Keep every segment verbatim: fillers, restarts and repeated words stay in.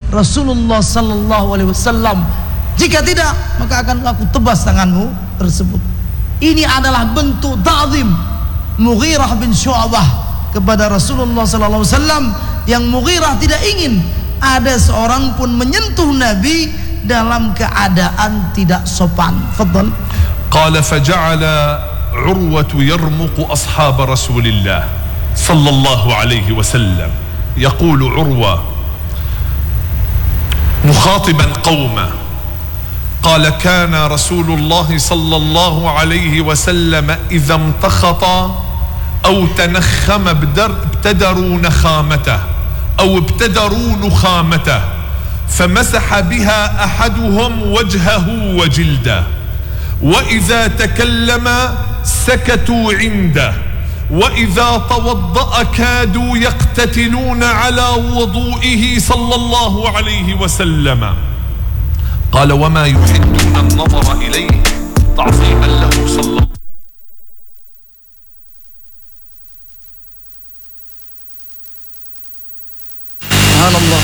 Rasulullah sallallahu alaihi wasallam. Jika tidak, maka akan aku tebas tanganmu tersebut. Ini adalah bentuk ta'zim Mughirah bin Syu'bah kepada Rasulullah sallallahu alaihi wasallam, yang Mughirah tidak ingin ada seorang pun menyentuh Nabi dalam keadaan tidak sopan. Fadhal. Qala faja'ala Urwah yarmuqu ashab Rasulillah sallallahu alaihi wasallam. Yaqulu Urwah mukhatiban qauma. Qala kana Rasulullah sallallahu alaihi wasallam idza imtakhata aw tanakhama ibtadaru nakhamatahu aw ibtadaru nukhamatahu فمسح بها أحدهم وجهه وجلده وإذا تكلم سكتوا عنده وإذا توضأ كادوا يقتتلون على وضوئه صلى الله عليه وسلم. قال وما يحدون النظر إليه تعظيما له صلى الله. سبحان الله.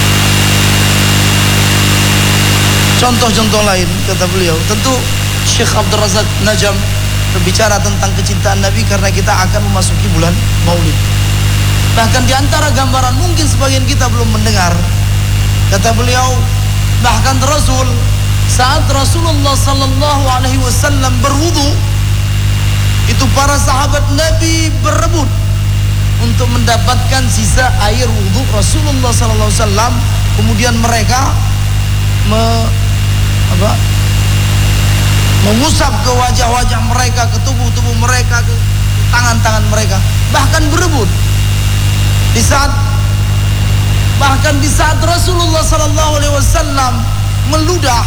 Contoh-contoh lain kata beliau, tentu Syekh Abdul Razak Najam berbicara tentang kecintaan Nabi karena kita akan memasuki bulan Maulid. Bahkan di antara gambaran mungkin sebagian kita belum mendengar, kata beliau, bahkan Rasul saat Rasulullah sallallahu alaihi wasallam berwudu, itu para sahabat Nabi berebut untuk mendapatkan sisa air wudu Rasulullah sallallahu alaihi wasallam. Kemudian mereka me apa mengusap ke wajah-wajah mereka, ke tubuh-tubuh mereka, ke tangan-tangan mereka, bahkan berebut. Di saat bahkan di saat Rasulullah sallallahu alaihi wasallam meludah,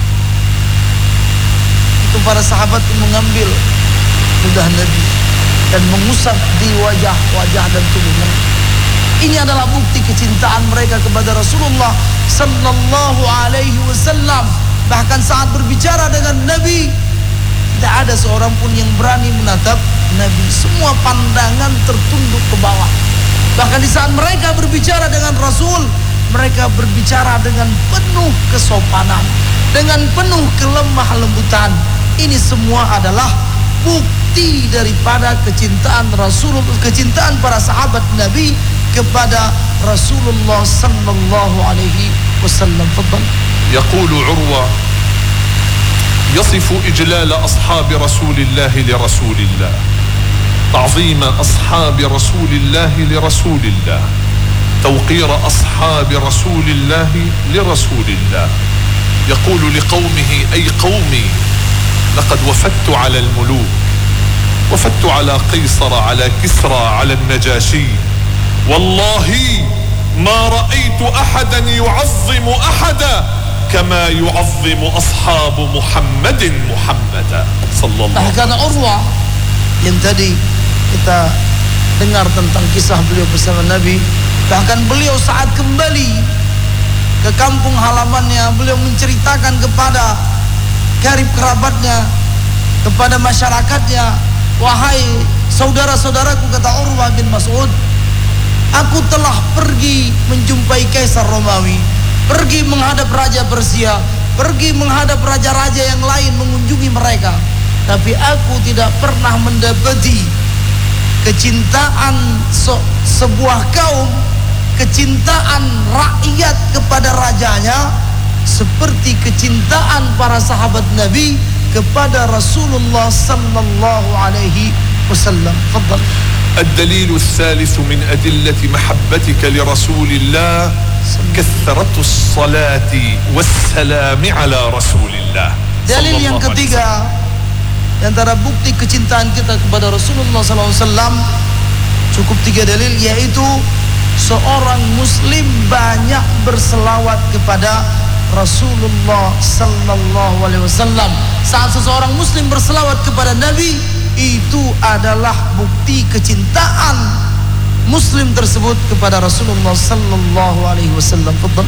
itu para sahabat mengambil ludah Nabi dan mengusap di wajah-wajah dan tubuh mereka. Ini adalah bukti kecintaan mereka kepada Rasulullah sallallahu alaihi wasallam. Bahkan saat berbicara dengan Nabi, tidak ada seorang pun yang berani menatap Nabi. Semua pandangan tertunduk ke bawah. Bahkan di saat mereka berbicara dengan Rasul, mereka berbicara dengan penuh kesopanan, dengan penuh kelemah lembutan. Ini semua adalah bukti daripada kecintaan Rasulullah, kecintaan para sahabat Nabi kepada Rasulullah sallallahu alaihi wasallam. Fadhal. يقول عروة يصف إجلال أصحاب رسول الله لرسول الله، تعظيم أصحاب رسول الله لرسول الله، توقير أصحاب رسول الله لرسول الله. يقول لقومه أي قومي لقد وفدت على الملوك، وفدت على قيصر، على كسرى، على النجاشي، والله ما رأيت أحدا يعظم أحدا كما يعظم أصحاب محمد محمدا صلى الله عليه وسلم. Karena Urwah yang tadi kita dengar tentang kisah beliau bersama Nabi, bahkan beliau saat kembali ke kampung halamannya, beliau menceritakan kepada karib kerabatnya, kepada masyarakatnya, wahai saudara-saudaraku, kata Urwah bin Mas'ud, aku telah pergi menjumpai Kaisar Romawi, pergi menghadap Raja Persia, pergi menghadap raja-raja yang lain, mengunjungi mereka, tapi aku tidak pernah mendapati kecintaan se sebuah kaum, kecintaan rakyat kepada rajanya seperti kecintaan para sahabat Nabi kepada Rasulullah sallallahu alaihi wasallam. Fadhal. الدليل الثالث من أدلة محبتك لرسول الله كثرة الصلاة والسلام على رسول الله. Dalil yang ketiga di antara bukti kecintaan kita kepada Rasulullah sallallahu alaihi wasallam cukup tiga dalil, yaitu seorang muslim banyak berselawat kepada Rasulullah sallallahu alaihi wasallam. Saat seseorang muslim berselawat kepada Nabi, itu adalah bukti kecintaan muslim tersebut kepada Rasulullah sallallahu alaihi wasallam. Fadhal.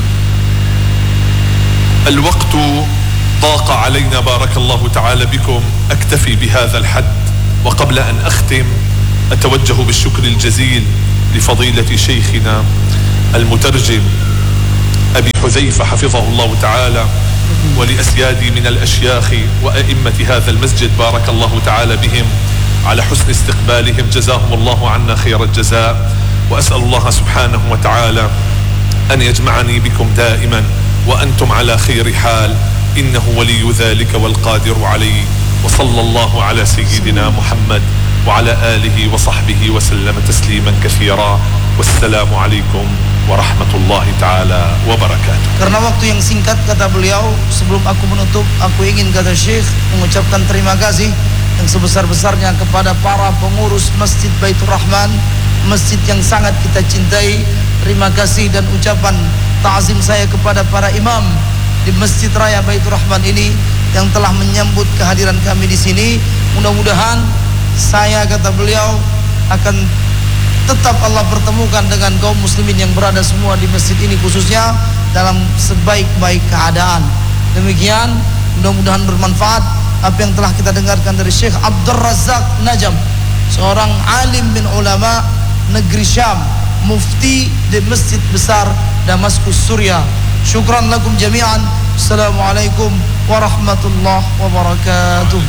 الوقت ضاق علينا بارك الله تعالى بكم، أكتفي بهذا الحد، وقبل أن أختم أتوجه بالشكر الجزيل لفضيلة شيخنا المترجم أبي حذيفة حفظه الله تعالى، ولأسيادي من الأشياخ وأئمة هذا المسجد بارك الله تعالى بهم على حسن استقبالهم، جزاهم الله عنا خير الجزاء. وأسأل الله سبحانه وتعالى أن يجمعني بكم دائما وأنتم على خير حال، إنه ولي ذلك والقادر عليه. وصلى الله على سيدنا محمد وعلى آله وصحبه وسلم تسليما كثيرا. والسلام عليكم warahmatullahi ta'ala wabarakatuh. Karena waktu yang singkat, kata beliau, sebelum aku menutup, aku ingin, kata Syekh, mengucapkan terima kasih yang sebesar-besarnya kepada para pengurus Masjid Baitur Rahman, masjid yang sangat kita cintai. Terima kasih dan ucapan ta'zim saya kepada para imam di Masjid Raya Baitur Rahman ini yang telah menyambut kehadiran kami di sini. Mudah-mudahan saya, kata beliau, akan tetap Allah pertemukan dengan kaum muslimin yang berada semua di masjid ini, khususnya dalam sebaik-baik keadaan. Demikian, mudah-mudahan bermanfaat apa yang telah kita dengarkan dari Syekh Abdul Razak Najam, seorang alim min ulama negeri Syam, mufti di Masjid Besar Damaskus Suriah. Syukran lakum jami'an. Assalamualaikum warahmatullahi wabarakatuh.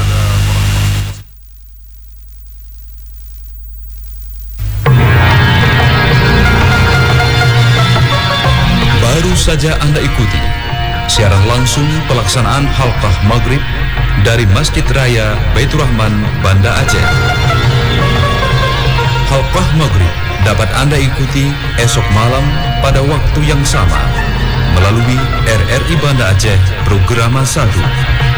Baru saja Anda ikuti siaran langsung pelaksanaan halqah maghrib dari Masjid Raya Baitur Rahman, Banda Aceh. Halqah maghrib dapat Anda ikuti esok malam pada waktu yang sama melalui R R I Banda Aceh Programa satu.